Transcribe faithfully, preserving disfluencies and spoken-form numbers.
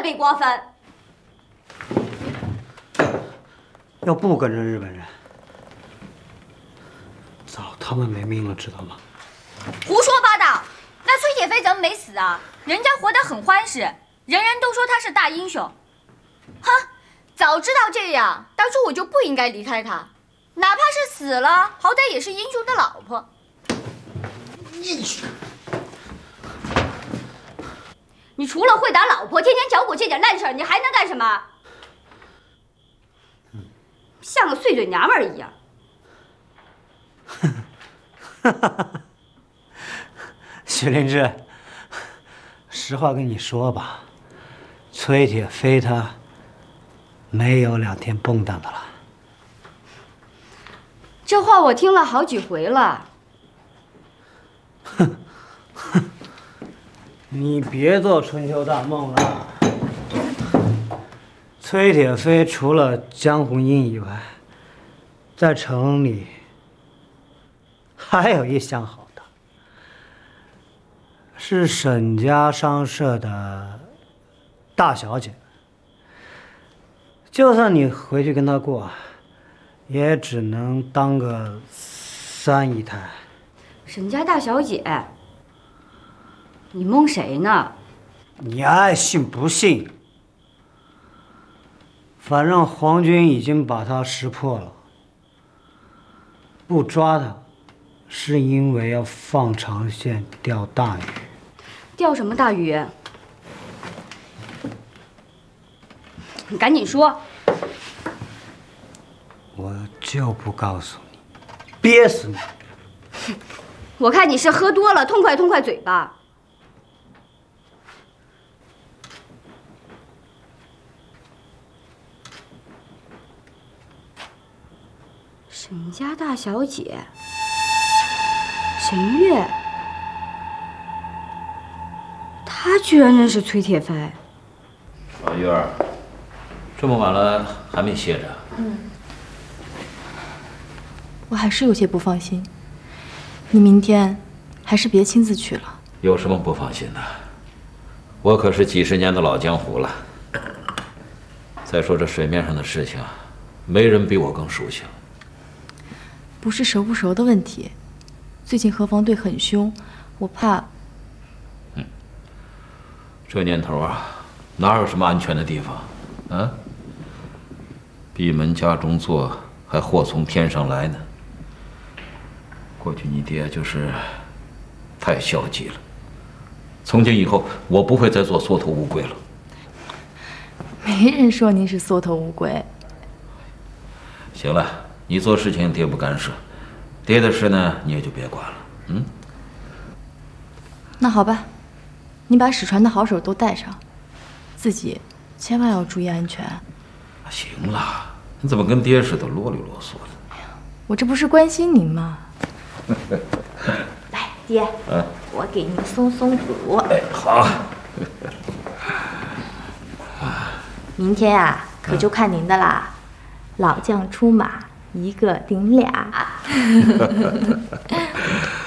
别过分。 要不跟着日本人，早他们没命了，知道吗？ 胡说八道！那崔铁飞怎么没死啊？人家活得很欢实，人人都说他是大英雄。哼，早知道这样，当初我就不应该离开他，哪怕是死了，好歹也是英雄的老婆。英雄。你除了会打老婆，天天搅鼓这点烂事儿，你还能干什么？像个碎嘴娘们儿一样。 哈哈，许灵芝，实话跟你说吧，崔铁飞他没有两天蹦跶的了。 这话我听了好几回了。 哼哼，你别做春秋大梦了。崔铁飞除了江红英以外，在城里还有一相好的，是沈家商社的大小姐。就算你回去跟她过，也只能当个三姨太。 沈家大小姐，你蒙谁呢？ 你爱信不信。反正皇军已经把他识破了，不抓他，是因为要放长线钓大鱼。 钓什么大鱼？你赶紧说。 我就不告诉你，憋死你！ 我看你是喝多了，痛快痛快嘴巴。沈家大小姐，沈月，她居然认识崔铁飞。 老玉儿，这么晚了还没歇着？ 嗯，我还是有些不放心。你明天还是别亲自去了。 有什么不放心的？我可是几十年的老江湖了。再说这水面上的事情，没人比我更熟悉了。 不是熟不熟的问题，最近河防队很凶，我怕。 嗯，这年头啊，哪有什么安全的地方？啊？闭门家中坐，还祸从天上来呢。过去你爹就是太消极了。从今以后，我不会再做缩头乌龟了。 没人说您是缩头乌龟。 行了，你做事情爹不干涉，爹的事呢你也就别管了。嗯。 那好吧，你把史传的好手都带上，自己千万要注意安全。 行了，你怎么跟爹似的啰里啰嗦的？ 哎呀，我这不是关心您吗？ 来，爹， 嗯， 我给您松松骨。 哎，好。 明天啊，可就看您的啦，老将出马，一个顶俩。